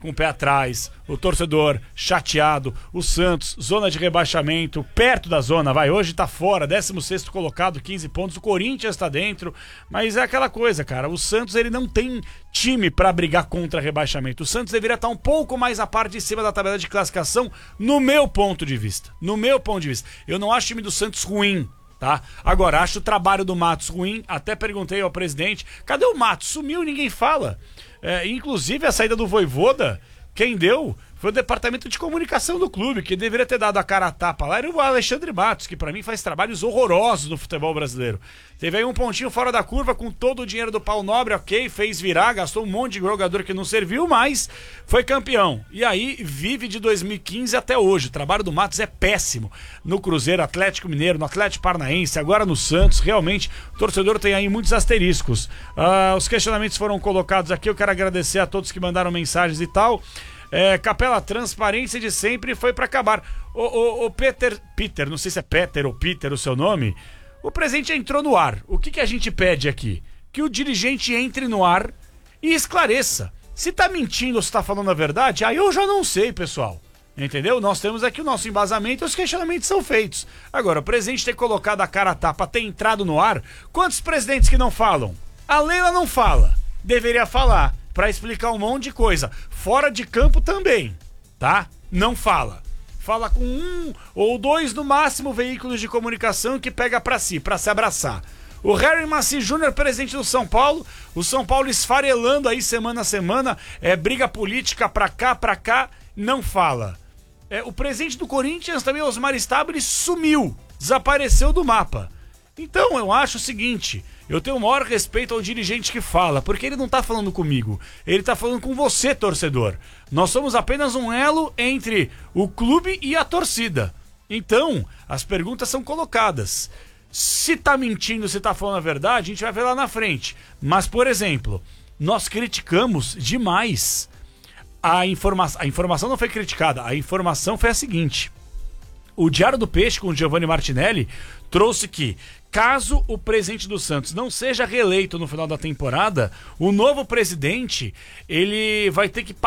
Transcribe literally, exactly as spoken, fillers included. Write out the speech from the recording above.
com o pé atrás, o torcedor chateado, o Santos, zona de rebaixamento, perto da zona, vai, hoje tá fora, décimo sexto colocado, quinze pontos, o Corinthians tá dentro, mas é aquela coisa, cara, o Santos ele não tem time pra brigar contra rebaixamento, o Santos deveria estar um pouco mais à parte de cima da tabela de classificação, no meu ponto de vista, no meu ponto de vista, eu não acho o time do Santos ruim, tá? Agora, acho o trabalho do Matos ruim, até perguntei ao presidente, cadê o Matos? Sumiu, ninguém fala. É, inclusive a saída do Vojvoda, quem deu foi o departamento de comunicação do clube, que deveria ter dado a cara a tapa lá, era o Alexandre Matos, que pra mim faz trabalhos horrorosos no futebol brasileiro. Teve aí um pontinho fora da curva com todo o dinheiro do pau nobre, ok, fez virar, gastou um monte de jogador que não serviu, mas foi campeão. E aí vive de dois mil e quinze até hoje. O trabalho do Matos é péssimo. No Cruzeiro, Atlético Mineiro, no Atlético Paranaense, agora no Santos, realmente o torcedor tem aí muitos asteriscos. Uh, os questionamentos foram colocados aqui, eu quero agradecer a todos que mandaram mensagens e tal. É, Capela, transparência de sempre foi pra acabar. O, o, o Peter, Peter, não sei se é Peter ou Peter o seu nome, o presidente entrou no ar. O que, que a gente pede aqui? Que o dirigente entre no ar e esclareça. Se tá mentindo ou se tá falando a verdade, aí eu já não sei, pessoal. Entendeu? Nós temos aqui o nosso embasamento e os questionamentos são feitos. Agora, o presidente ter colocado a cara a tapa, ter entrado no ar, quantos presidentes que não falam? A Leila não fala. Deveria falar. Pra explicar um monte de coisa. Fora de campo também, tá? Não fala. Fala com um ou dois, no máximo, veículos de comunicação que pega pra si, pra se abraçar. O Harry Maci Júnior, presidente do São Paulo, o São Paulo esfarelando aí semana a semana, é briga política pra cá, pra cá, não fala. É, o presidente do Corinthians também, Osmar Stabile, sumiu, desapareceu do mapa. Então eu acho o seguinte, eu tenho o maior respeito ao dirigente que fala, porque ele não tá falando comigo, ele tá falando com você, torcedor. Nós somos apenas um elo entre o clube e a torcida. Então, as perguntas são colocadas. Se tá mentindo, se tá falando a verdade, a gente vai ver lá na frente. Mas, por exemplo, nós criticamos demais a informação. A informação não foi criticada, a informação foi a seguinte. O Diário do Peixe, com o Giovanni Martinelli, trouxe que, caso o presidente do Santos não seja reeleito no final da temporada, o novo presidente, ele vai ter que